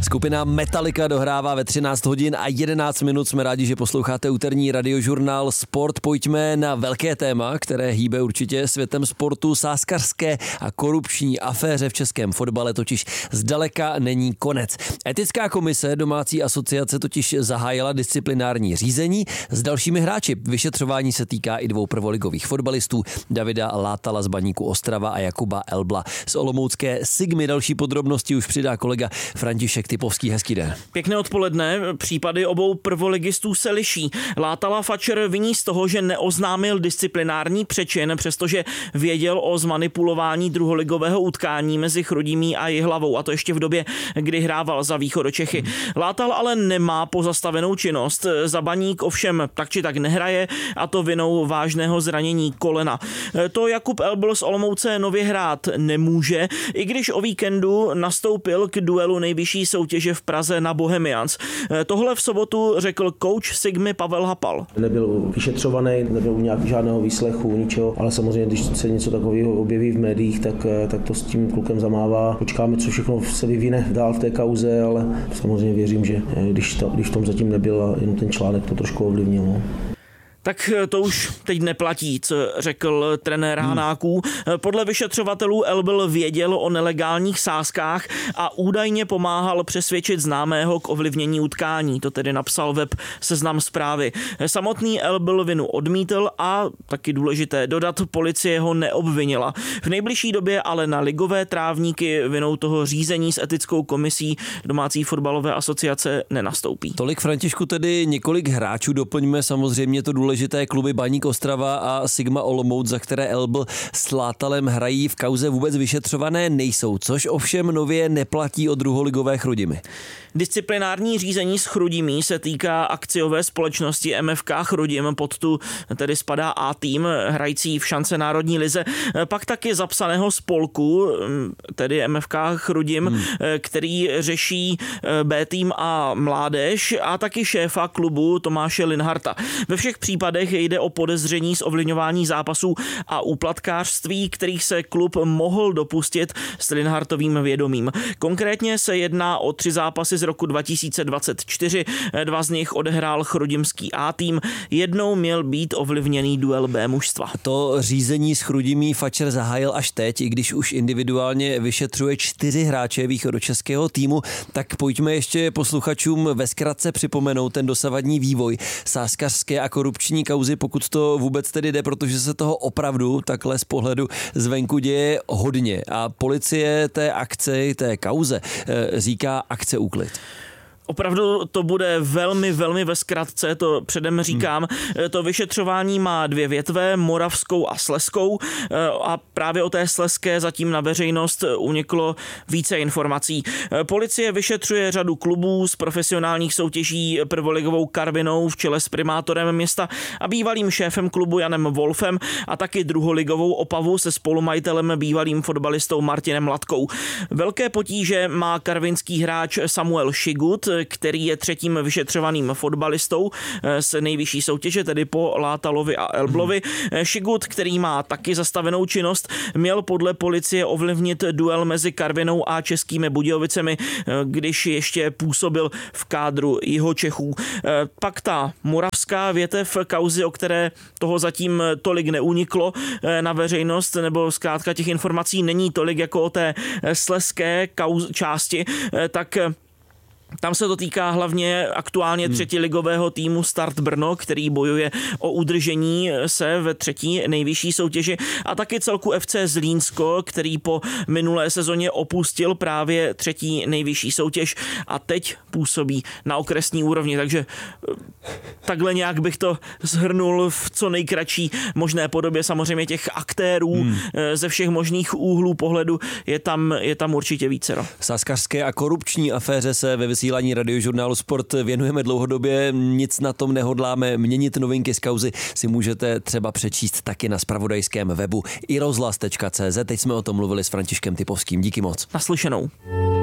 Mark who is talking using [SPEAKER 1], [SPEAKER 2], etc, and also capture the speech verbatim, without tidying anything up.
[SPEAKER 1] Skupina Metallica dohrává ve třináct hodin a jedenáct minut. Jsme rádi, že posloucháte úterní radiožurnál Sport. Pojďme na velké téma, které hýbe určitě světem sportu. Sázkařské a korupční aféře v českém fotbale totiž zdaleka není konec. Etická komise domácí asociace totiž zahájila disciplinární řízení s dalšími hráči. Vyšetřování se týká i dvou prvoligových fotbalistů, Davida Látala z Baníku Ostrava a Jakuba Elbla z olomoucké Sigmy. Další podrobnosti už přidá kolega František Typovský. Hezký den.
[SPEAKER 2] Pěkné odpoledne. Případy obou prvoligistů se liší. Látala Fatcher viní z toho, že neoznámil disciplinární přečin, přestože věděl o zmanipulování druholigového utkání mezi Chrudimí a Jihlavou, a to ještě v době, kdy hrával za Východočechy. Látal ale nemá pozastavenou činnost. Za Baník ovšem tak či tak nehraje, a to vinou vážného zranění kolena. To Jakub Elbl z Olomouce nově hrát nemůže, i když o víkendu nastoupil k duelu nejvyšší soutěže v Praze na Bohemians. Tohle v sobotu řekl kouč Sigmy Pavel Hapal.
[SPEAKER 3] Nebyl vyšetřovaný, nebyl nějak žádného výslechu, ničeho, ale samozřejmě, když se něco takového objeví v médiích, tak, tak to s tím klukem zamává. Počkáme, co všechno se vyvine dál v té kauze, ale samozřejmě věřím, že když, to, když v tom zatím nebyl, jenom ten článek to trošku ovlivnil. No.
[SPEAKER 2] Tak to už teď neplatí, co řekl trenér Hanáků. Podle vyšetřovatelů Elbl věděl o nelegálních sázkách a údajně pomáhal přesvědčit známého k ovlivnění utkání. To tedy napsal web Seznam Zprávy. Samotný Elbl vinu odmítl a taky důležité dodat, policie ho neobvinila. V nejbližší době ale na ligové trávníky vinou toho řízení s etickou komisí domácí fotbalové asociace nenastoupí.
[SPEAKER 1] Tolik, Františku, tedy několik hráčů. Doplňme samozřejmě to důležité důležité kluby Baník Ostrava a Sigma Olomouc, za které Elbl s Látalem hrají, v kauze vůbec vyšetřované nejsou, což ovšem nově neplatí o druholigové Chrudimi.
[SPEAKER 2] Disciplinární řízení s Chrudimí se týká akciové společnosti M F K Chrudim, pod tu tedy spadá A tým, hrající v šance národní lize, pak taky zapsaného spolku, tedy M F K Chrudim, hmm. který řeší B tým a mládež, a taky šéfa klubu Tomáše Linharta. Ve všech případech jde o podezření z ovlivňování zápasů a úplatkářství, kterých se klub mohl dopustit s Linhartovým vědomím. Konkrétně se jedná o tři zápasy z roku dva tisíce dvacet čtyři, dva z nich odehrál chrudimský A tým, jednou měl být ovlivněný duel B mužstva.
[SPEAKER 1] To řízení s Chrudimí Fatcher zahájil až teď, i když už individuálně vyšetřuje čtyři hráče východočeského týmu, tak pojďme ještě posluchačům ve zkratce připomenout ten dosavadní vývoj sázkařské a korupční kauzy, pokud to vůbec tedy jde, protože se toho opravdu takhle z pohledu zvenku děje hodně a policie té akce, té kauze říká akce Úklid.
[SPEAKER 2] Opravdu to bude velmi, velmi ve zkratce, to předem říkám. Hmm. To vyšetřování má dvě větve, moravskou a slezskou, a právě o té slezské zatím na veřejnost uniklo více informací. Policie vyšetřuje řadu klubů z profesionálních soutěží prvoligovou Karvinou v čele s primátorem města a bývalým šéfem klubu Janem Wolfem a taky druholigovou Opavu se spolumajitelem bývalým fotbalistou Martinem Latkou. Velké potíže má karvinský hráč Samuel Šigut, který je třetím vyšetřovaným fotbalistou z nejvyšší soutěže, tedy po Látalovi a Elblovi. Šigut, který má taky zastavenou činnost, měl podle policie ovlivnit duel mezi Karvinou a Českými Budějovicemi, když ještě působil v kádru Jihočechů. Pak ta moravská větev kauzy, o které toho zatím tolik neuniklo na veřejnost, nebo zkrátka těch informací není tolik jako o té slezské kauz části, tak tam se to týká hlavně aktuálně třetiligového týmu Start Brno, který bojuje o udržení se ve třetí nejvyšší soutěži, a taky celku F C Zlínsko, který po minulé sezóně opustil právě třetí nejvyšší soutěž a teď působí na okresní úrovni. Takže takhle nějak bych to shrnul v co nejkratší možné podobě. Samozřejmě těch aktérů hmm. ze všech možných úhlů pohledu je tam, je tam určitě vícero.
[SPEAKER 1] Sázkařské a korupční aféře se ve vysílání radiožurnálu Sport věnujeme dlouhodobě, nic na tom nehodláme měnit. Novinky z kauzy si můžete třeba přečíst taky na zpravodajském webu i rozhlas tečka cé zet. Teď jsme o tom mluvili s Františkem Typovským. Díky moc.
[SPEAKER 2] Naslyšenou.